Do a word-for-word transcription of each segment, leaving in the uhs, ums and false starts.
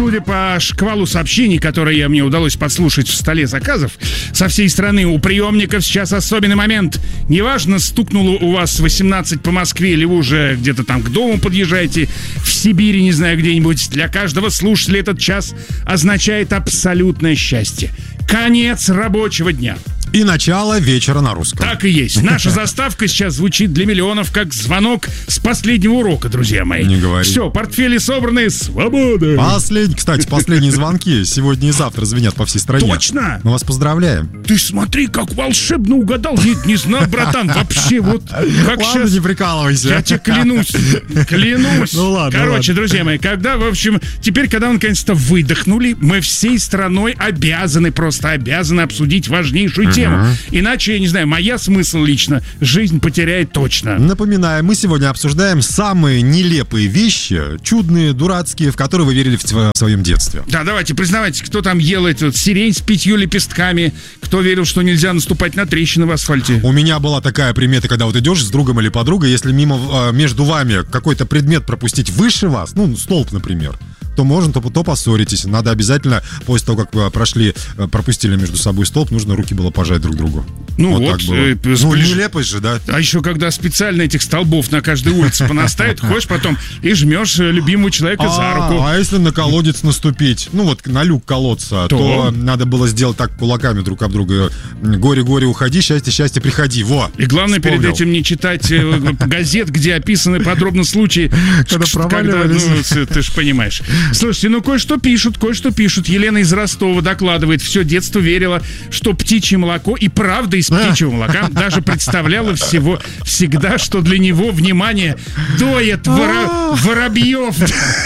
судя по шквалу сообщений, которые мне удалось подслушать в столе заказов, со всей страны у приемников сейчас особенный момент. Неважно, стукнуло у вас восемнадцать по Москве, или вы уже где-то там к дому подъезжаете, в Сибири, не знаю, где-нибудь. Для каждого слушателя этот час означает абсолютное счастье. Конец рабочего дня. И начало вечера на русском. Так и есть. Наша заставка сейчас звучит для миллионов как звонок с последнего урока, друзья мои. Не говори. Все, портфели собраны, свобода. Послед... Кстати, последние звонки сегодня и завтра звенят по всей стране. Точно. Мы вас поздравляем. Ты смотри, как волшебно угадал. Я не знаю, братан, вообще вот как ладно, сейчас... не прикалывайся. Я тебе клянусь, клянусь. Ну ладно, Короче, ладно. друзья мои, когда, в общем, теперь, когда вы наконец-то выдохнули, мы всей страной обязаны, просто обязаны обсудить важнейшую тему. Иначе, я не знаю, моя смысл лично жизнь потеряет точно. Напоминаю, мы сегодня обсуждаем самые нелепые вещи, чудные, дурацкие, в которые вы верили в, в своем детстве. Да, давайте, признавайте, кто там ел эту сирень с пятью лепестками, кто верил, что нельзя наступать на трещины в асфальте. У меня была такая примета, когда вот идешь с другом или подругой, если мимо, между вами какой-то предмет пропустить выше вас, ну, столб, например, то можно, то, то поссоритесь. Надо обязательно, после того, как прошли, пропустили между собой столб, нужно руки было пожать друг другу. Ну вот, вот так было. Э, ну, сплеш... нелепость же, да? А еще когда специально этих столбов на каждой улице понаставят, ходишь потом и жмешь любимого человека за руку. А если на колодец наступить, ну вот на люк колодца, то, то надо было сделать так кулаками друг об друга. Горе-горе уходи, счастье-счастье приходи. Во! И главное, вспомнил. Перед этим не читать газет, где описаны подробно случаи, когда проваливались. Ну, ты же понимаешь. Слушайте, ну кое-что пишут, кое-что пишут. Елена из Ростова докладывает, все детство верила, что птичье молоко и правда из птичьего молока даже представляла всего всегда, что для него, внимание, доят вора- воробьев.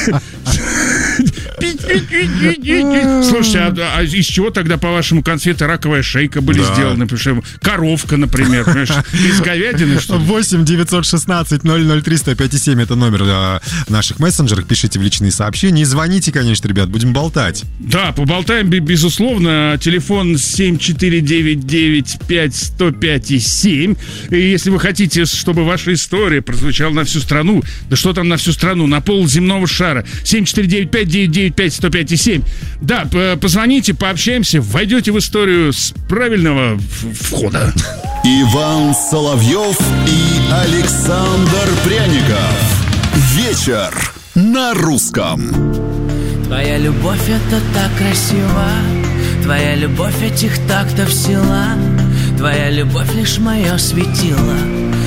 Слушайте, а, а из чего тогда, по-вашему, конфеты раковая шейка были да. сделаны? Коровка, например, из говядины, что ли? восемь девятьсот шестнадцать ноль ноль три сто пять семь это номер да, наших мессенджеров. Пишите в личные сообщения и звоните, конечно, ребят, будем болтать. Да, поболтаем, безусловно. Телефон семь четыре девять девять пять сто пять семь. И если вы хотите, чтобы ваша история прозвучала на всю страну, да что там на всю страну, на пол земного шара, семь четыре девять пять девять девять пять сто пять семь. Да, позвоните, пообщаемся, войдете в историю с правильного входа. Иван Соловьев и Александр Пряников. Вечер на русском. Твоя любовь это так красиво, твоя любовь этих тактов сила, твоя любовь лишь мое светило.